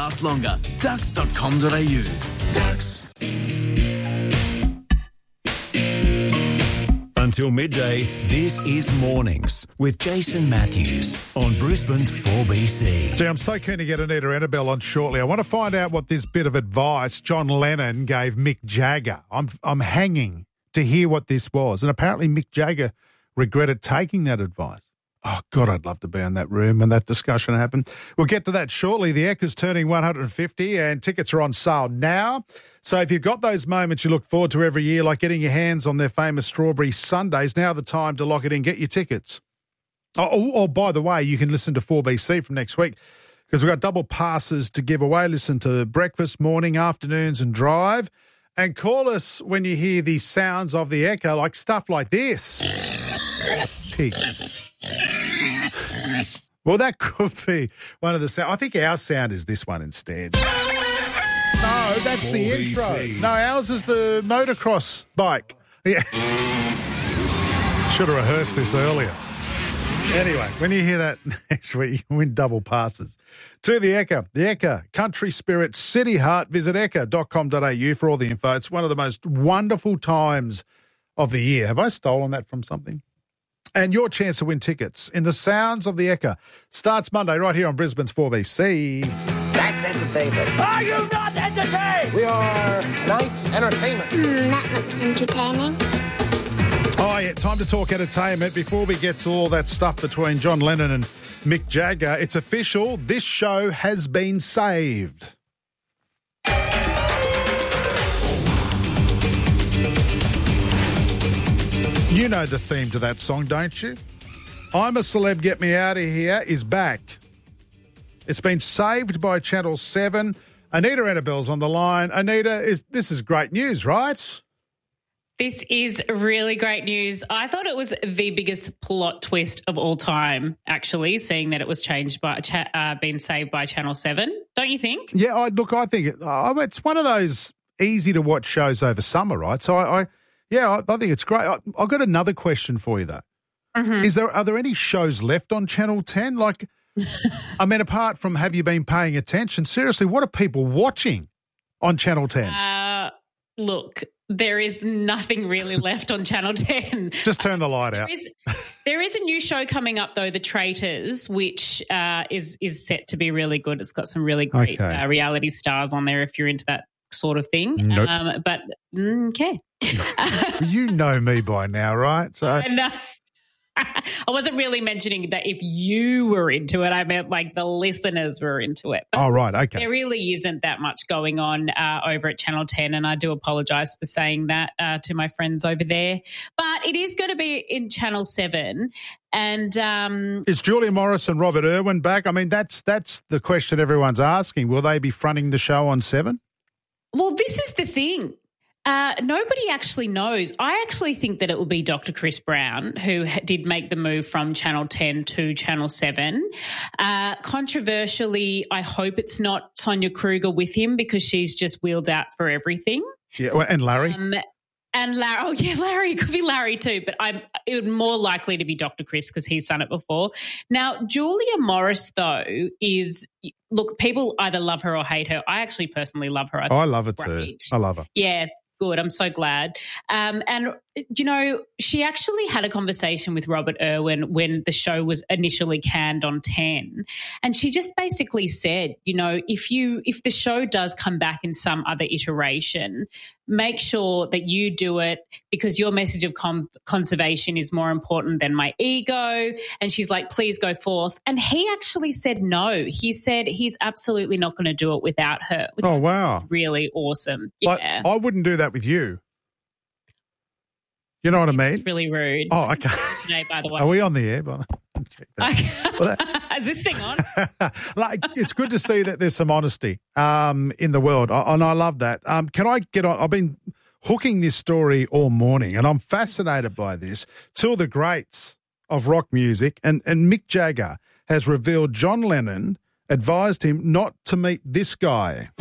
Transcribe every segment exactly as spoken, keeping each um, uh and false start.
last longer. Dux dot com dot a u. Dux. Until midday, this is Mornings with Jason Matthews on Brisbane's four B C. Gee, I'm so keen to get Anita Annabelle on shortly. I want to find out what this bit of advice John Lennon gave Mick Jagger. I'm I'm hanging to hear what this was. And apparently Mick Jagger regretted taking that advice. Oh, God, I'd love to be in that room when that discussion happened. We'll get to that shortly. The Echo's turning one hundred fifty and tickets are on sale now. So if you've got those moments you look forward to every year, like getting your hands on their famous strawberry sundaes, now the time to lock it in. Get your tickets. Oh, oh, oh by the way, you can listen to four B C from next week because we've got double passes to give away. Listen to breakfast, morning, afternoons and drive. And call us when you hear the sounds of the Echo, like stuff like this. Pig. Well, that could be one of the sounds. I think our sound is this one instead. No, that's the intro. No, ours is the motocross bike. Yeah. Should have rehearsed this earlier. Anyway, when you hear that next week, you can win double passes. To the Echo, the Echo, Country Spirit, City Heart. Visit echo dot com dot a u for all the info. It's one of the most wonderful times of the year. Have I stolen that from something? And your chance to win tickets in the sounds of the Echo starts Monday right here on Brisbane's four B C. That's entertainment. Are you not entertained? We are tonight's entertainment. Mm, that looks entertaining. Oh, yeah, time to talk entertainment. Before we get to all that stuff between John Lennon and Mick Jagger, it's official. This show has been saved. You know the theme to that song, don't you? I'm a Celeb, Get Me Out of Here is back. It's been saved by Channel seven. Anita Annabelle's on the line. Anita, is this is great news, right? This is really great news. I thought it was the biggest plot twist of all time, actually, seeing that it was changed by, uh, been saved by Channel seven. Don't you think? Yeah, I, look, I think it, oh, it's one of those easy-to-watch shows over summer, right? So, I, I yeah, I, I think it's great. I, I've got another question for you, though. Mm-hmm. Is there Are there any shows left on Channel ten? Like, I mean, apart from have you been paying attention, seriously, what are people watching on Channel ten? Uh, look, there is nothing really left on Channel ten. Just turn the light out. There is, there is a new show coming up, though, The Traitors, which uh, is is set to be really good. It's got some really great okay. uh, reality stars on there if you're into that sort of thing. Nope. Um, but, mm, okay. You know me by now, right? So I know. I wasn't really mentioning that if you were into it. I meant like the listeners were into it. But oh, right, okay. There really isn't that much going on uh, over at Channel ten, and I do apologise for saying that uh, to my friends over there. But it is going to be in Channel seven. And um, is Julia Morris and Robert Irwin back? I mean, that's that's the question everyone's asking. Will they be fronting the show on seven? Well, this is the thing. Uh, nobody actually knows. I actually think that it will be Doctor Chris Brown who did make the move from Channel ten to Channel seven. Uh, controversially, I hope it's not Sonia Kruger with him because she's just wheeled out for everything. Yeah, and Larry. Um, and Larry, oh yeah, Larry, it could be Larry too, but I'm it would more likely to be Doctor Chris because he's done it before. Now, Julia Morris though is look, people either love her or hate her. I actually personally love her. I, oh, I love her too. I love her. Yeah. Good. I'm so glad. Um, and, you know, she actually had a conversation with Robert Irwin when the show was initially canned on ten. And she just basically said, you know, if you if the show does come back in some other iteration, make sure that you do it because your message of com- conservation is more important than my ego. And she's like, please go forth. And he actually said no. He said he's absolutely not going to do it without her. Which oh, wow. Is really awesome. Yeah. I, I wouldn't do that with you. You know what I mean? It's really rude. Oh, okay. Today, by the way. Are we on the air? Well, that. Is this thing on? Like, it's good to see that there's some honesty um, in the world, and I love that. Um, can I get on? I've been hooking this story all morning, and I'm fascinated by this. Two of the greats of rock music, and, and Mick Jagger has revealed John Lennon advised him not to meet this guy.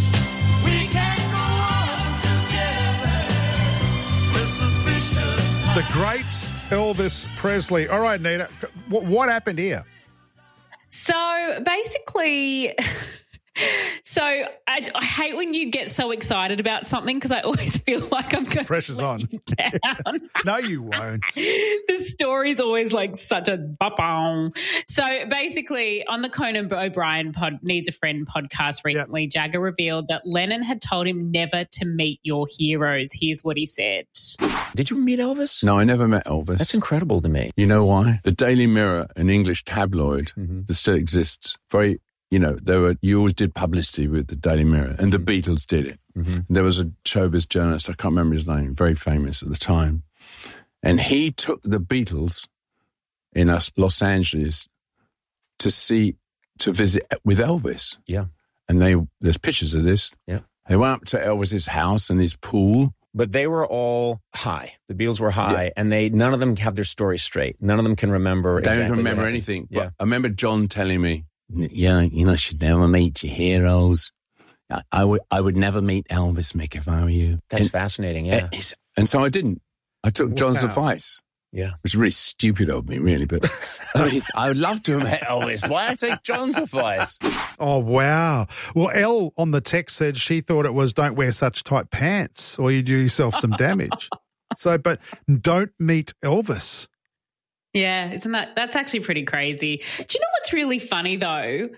The great Elvis Presley. All right, Nita, what, what happened here? So basically, I, I hate when you get so excited about something because I always feel like I'm going Pressure's to let on. you down. No, you won't. The story's always like such a ba-bong. So basically, on the Conan O'Brien pod, Needs a Friend podcast recently, yep. Jagger revealed that Lennon had told him never to meet your heroes. Here's what he said. Did you meet Elvis? No, I never met Elvis. That's incredible to me. You know why? The Daily Mirror, an English tabloid mm-hmm. that still exists, very, you know, there were, you always did publicity with the Daily Mirror, and mm-hmm. the Beatles did it. Mm-hmm. There was a showbiz journalist, I can't remember his name, very famous at the time, and he took the Beatles in Los Angeles to see, to visit with Elvis. Yeah. And they, there's pictures of this. Yeah. They went up to Elvis's house and his pool. But they were all high. The Beatles were high, yeah. and they none of them have their story straight. None of them can remember. They exactly don't remember anything. Yeah. But I remember John telling me, "Yeah, you know, you should never meet your heroes." I, I would, I would never meet Elvis, Mick, if I were you. That's and, fascinating. Yeah, and, and so I didn't. I took John's wow. advice. Yeah, it was really stupid of me, really. But I mean, I would love to have met Elvis. Why I take John's advice? Oh, wow. Well, Elle on the text said she thought it was don't wear such tight pants or you do yourself some damage. So, but don't meet Elvis. Yeah, isn't that, that's actually pretty crazy. Do you know what's really funny though?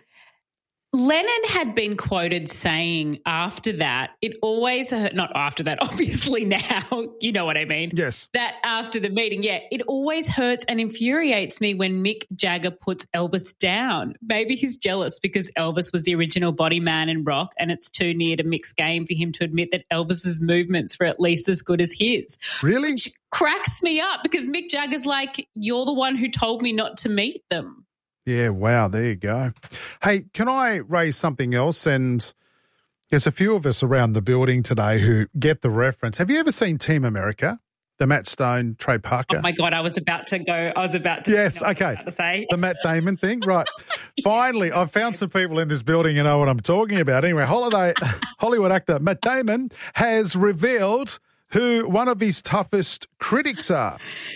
Lennon had been quoted saying after that, it always hurt, not after that, obviously now, you know what I mean? Yes. That after the meeting, yeah, it always hurts and infuriates me when Mick Jagger puts Elvis down. Maybe he's jealous because Elvis was the original body man in rock and it's too near to Mick's game for him to admit that Elvis's movements were at least as good as his. Really? Which cracks me up because Mick Jagger's like, you're the one who told me not to meet them. Yeah, wow, there you go. Hey, can I raise something else? And there's a few of us around the building today who get the reference. Have you ever seen Team America? The Matt Stone, Trey Parker? Oh, my God, I was about to go. I was about to. Yes, okay. To say. The Matt Damon thing, right. Yeah. Finally, I've found some people in this building who know what I'm talking about. Anyway, holiday, Hollywood actor Matt Damon has revealed who one of his toughest critics are.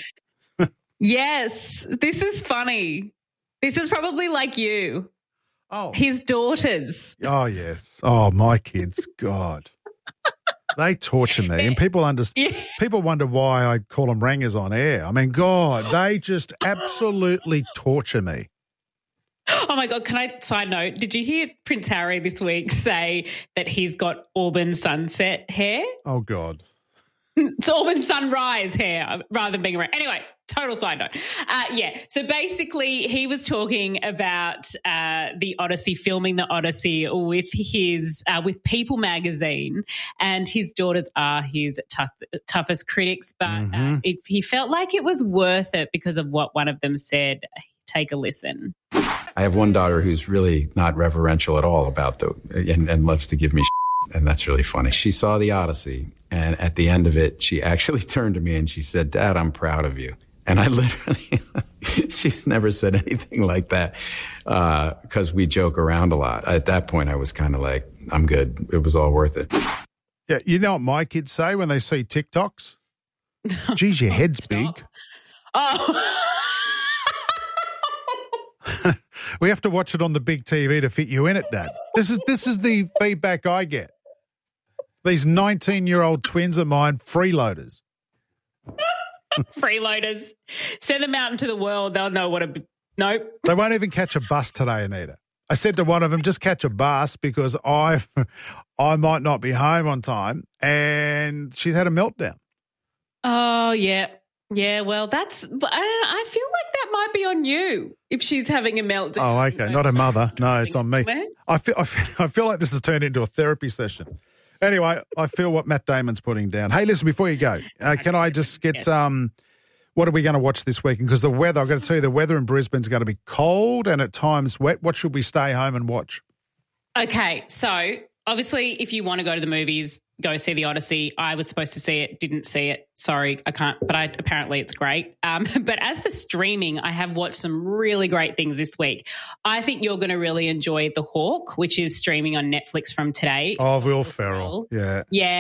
Yes, this is funny. This is probably like you. Oh. His daughters. Oh, yes. Oh, my kids. God. They torture me. And people under, yeah. people wonder why I call them rangers on air. I mean, God, they just absolutely torture me. Oh, my God. Can I, side note, did you hear Prince Harry this week say that he's got Auburn sunset hair? Oh, God. It's Auburn sunrise hair rather than being around. Anyway. Total side note. Uh, yeah. So basically he was talking about uh, the Odyssey, filming the Odyssey with his, uh, with People magazine, and his daughters are his tough, toughest critics, but mm-hmm. uh, it, he felt like it was worth it because of what one of them said. Take a listen. I have one daughter who's really not reverential at all about the, and, and loves to give me shit, and that's really funny. She saw the Odyssey, and at the end of it, she actually turned to me and she said, "Dad, I'm proud of you." And I literally, she's never said anything like that because uh, we joke around a lot. At that point, I was kind of like, I'm good. It was all worth it. Yeah, you know what my kids say when they see TikToks? Geez, your head's Stop. big. Oh. We have to watch it on the big T V to fit you in it, Dad. This is this is the feedback I get. These nineteen-year-old twins of mine, freeloaders. Freeloaders. Send them out into the world. They'll know what a... Nope. They won't even catch a bus today, Anita. I said to one of them, just catch a bus because I I might not be home on time, and she's had a meltdown. Oh, yeah. Yeah, well, that's... I, I feel like that might be on you if she's having a meltdown. Oh, okay. Not her mother. No, it's on me. I feel, I feel I feel like this has turned into a therapy session. Anyway, I feel what Matt Damon's putting down. Hey, listen, before you go, uh, can I just get um, what are we going to watch this weekend? Because the weather, I've got to tell you, the weather in Brisbane's going to be cold and at times wet. What should we stay home and watch? Okay, so obviously if you want to go to the movies, go see the Odyssey. I was supposed to see it, didn't see it. Sorry, I can't, but I, apparently it's great. Um, but as for streaming, I have watched some really great things this week. I think you're going to really enjoy The Hawk, which is streaming on Netflix from today. Oh, Will Ferrell. Yeah. Yeah.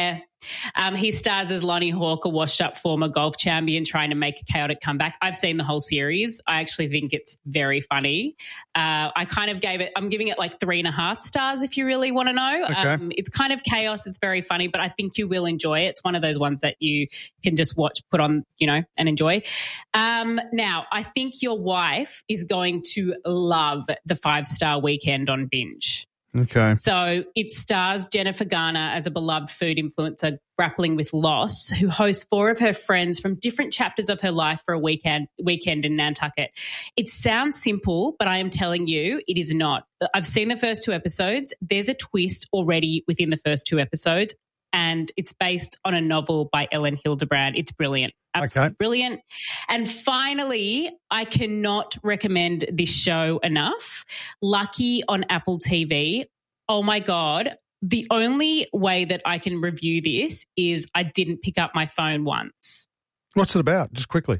Um, he stars as Lonnie Hawk, a washed-up former golf champion trying to make a chaotic comeback. I've seen the whole series. I actually think it's very funny. Uh, I kind of gave it, I'm giving it like three and a half stars if you really want to know. Okay. Um, it's kind of chaos. It's very funny, but I think you will enjoy it. It's one of those ones that you can just watch, put on, you know, and enjoy. Um, now, I think your wife is going to love the five-star Weekend on Binge. Okay. So it stars Jennifer Garner as a beloved food influencer grappling with loss, who hosts four of her friends from different chapters of her life for a weekend weekend in Nantucket. It sounds simple, but I am telling you, it is not. I've seen the first two episodes. There's a twist already within the first two episodes, and it's based on a novel by Ellen Hildebrand. It's brilliant. Absolutely okay. brilliant. And finally, I cannot recommend this show enough. Lucky on Apple T V. Oh, my God. The only way that I can review this is I didn't pick up my phone once. What's it about? Just quickly.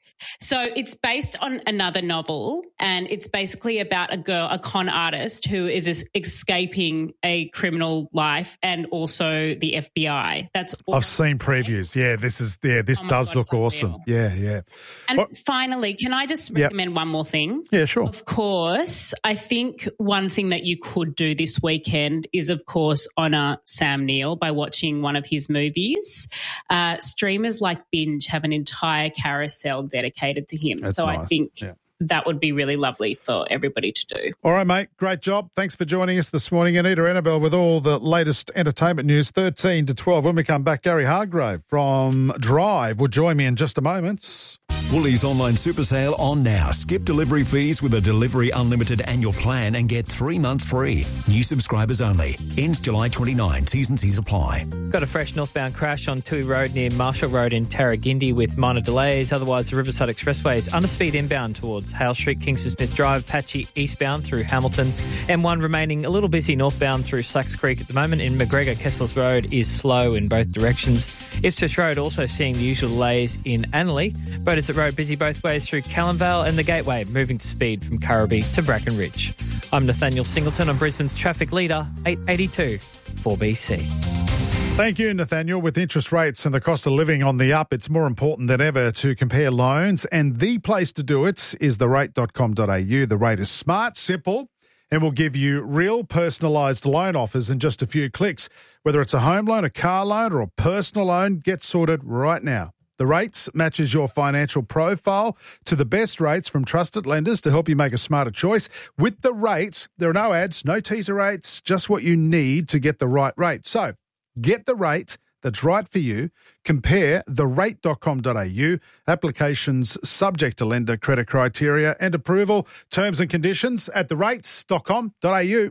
So it's based on another novel, and it's basically about a girl, a con artist who is es- escaping a criminal life and also the F B I. That's all I've seen previews. Yeah, this is yeah, this oh does God, look awesome. Yeah, yeah. And well, finally, can I just recommend yep. one more thing? Yeah, sure. Of course, I think one thing that you could do this weekend is, of course, honour Sam Neill by watching one of his movies. Uh, streamers like Binge have an entire carousel dedicated dedicated to him. That's so nice. I think yeah. that would be really lovely for everybody to do. All right, mate. Great job. Thanks for joining us this morning. Anita Annabelle with all the latest entertainment news, thirteen to twelve. When we come back, Gary Hargrave from Drive will join me in just a moment. Woolies online super sale on now. Skip delivery fees with a Delivery Unlimited annual plan and get three months free. New subscribers only. Ends July twenty-ninth. T's and C's apply. Got a fresh northbound crash on Toohey Road near Marshall Road in Tarragindi with minor delays. Otherwise, the Riverside Expressway is under speed inbound towards Hale Street, Kingston Smith Drive, patchy eastbound through Hamilton. M one remaining a little busy northbound through Slacks Creek at the moment. In McGregor, Kessels Road is slow in both directions. Ipswich Road also seeing the usual delays in Annerley. Beaudesert Road busy both ways through Callanvale, and the Gateway moving to speed from Currabee to Brackenridge. I'm Nathaniel Singleton on Brisbane's traffic leader, eight eighty-two four B C. Thank you, Nathaniel. With interest rates and the cost of living on the up, it's more important than ever to compare loans, and the place to do it is the rate dot com dot a u. The Rate is smart, simple, and will give you real personalised loan offers in just a few clicks. Whether it's a home loan, a car loan or a personal loan, get sorted right now. The Rates matches your financial profile to the best rates from trusted lenders to help you make a smarter choice. With The Rates, there are no ads, no teaser rates, just what you need to get the right rate. So get the rate that's right for you. Compare the rate dot com dot a u. Applications subject to lender credit criteria and approval. Terms and conditions at the rates dot com dot a u.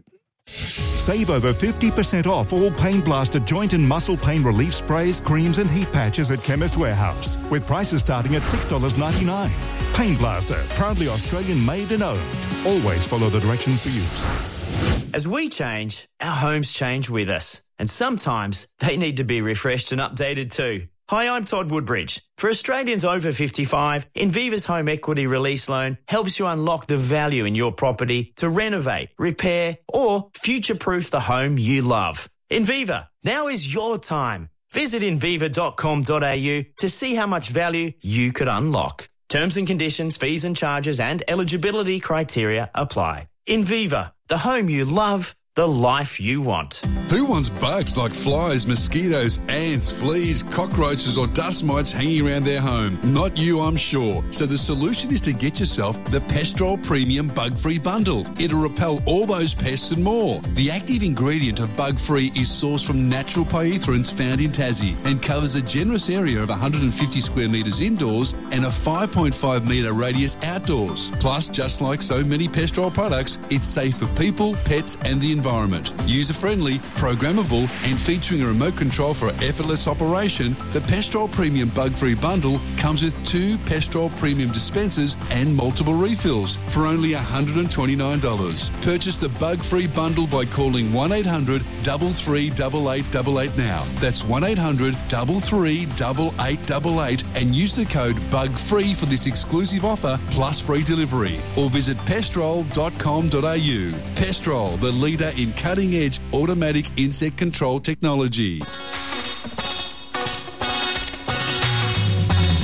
Save over fifty percent off all Pain Blaster joint and muscle pain relief sprays, creams and heat patches at Chemist Warehouse, with prices starting at six dollars ninety-nine. Pain Blaster, proudly Australian made and owned. Always follow the directions for use. As we change, our homes change with us. And sometimes they need to be refreshed and updated too. Hi, I'm Todd Woodbridge. For Australians over fifty-five, Inviva's Home Equity Release Loan helps you unlock the value in your property to renovate, repair or future-proof the home you love. Inviva, now is your time. Visit inviva dot com dot a u to see how much value you could unlock. Terms and conditions, fees and charges and eligibility criteria apply. Inviva, the home you love, the life you want. Who wants bugs like flies, mosquitoes, ants, fleas, cockroaches or dust mites hanging around their home? Not you, I'm sure. So the solution is to get yourself the Pestrol Premium Bug-Free Bundle. It'll repel all those pests and more. The active ingredient of Bug-Free is sourced from natural pyrethroids found in Tassie and covers a generous area of one hundred fifty square metres indoors and a five point five metre radius outdoors. Plus, just like so many Pestrol products, it's safe for people, pets and the environment. Environment. User-friendly, programmable and featuring a remote control for effortless operation, the Pestrol Premium Bug-Free Bundle comes with two Pestrol Premium dispensers and multiple refills for only one hundred twenty-nine dollars. Purchase the Bug-Free Bundle by calling one eight hundred, three three eight, eight eight eight now. That's one eight hundred, three three eight, eight eight eight and use the code BUGFREE for this exclusive offer plus free delivery. Or visit pestrol dot com dot a u. Pestrol, the leader in cutting-edge automatic insect control technology.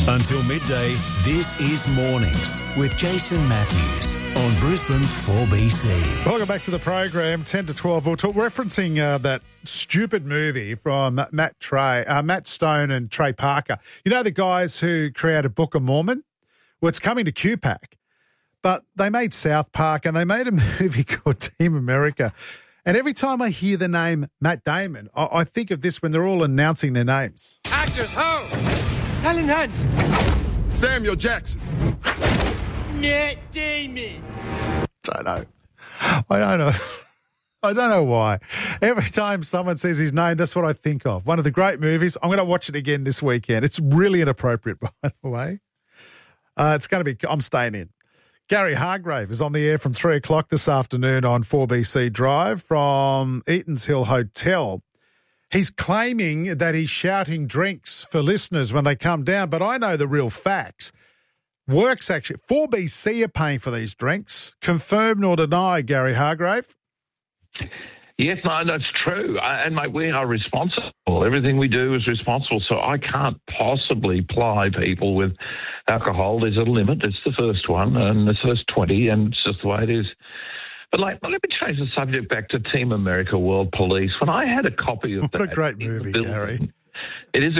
Until midday, this is Mornings with Jason Matthews on Brisbane's four B C. Welcome back to the program, ten to twelve. We're talk, referencing uh, that stupid movie from Matt Trey, uh, Matt Stone and Trey Parker. You know the guys who created Book of Mormon? Well, it's coming to Q PAC. But they made South Park and they made a movie called Team America. And every time I hear the name Matt Damon, I, I think of this when they're all announcing their names. Actors, ho! Helen Hunt. Samuel Jackson. Matt Damon. I don't know. I don't know. I don't know why. Every time someone says his name, that's what I think of. One of the great movies. I'm going to watch it again this weekend. It's really inappropriate, by the way. Uh, it's going to be, I'm staying in. Gary Hargrave is on the air from three o'clock this afternoon on four B C Drive from Eatons Hill Hotel. He's claiming that he's shouting drinks for listeners when they come down, but I know the real facts. Works actually. four B C are paying for these drinks. Confirm nor deny, Gary Hargrave? Yes, no, that's true. Uh, and, mate, we are responsible. Everything we do is responsible, so I can't possibly ply people with alcohol. There's a limit. It's the first one, and the first twenty, and it's just the way it is. But, like, let me change the subject back to Team America World Police. When I had a copy of what that... What a great movie, building, Gary. It is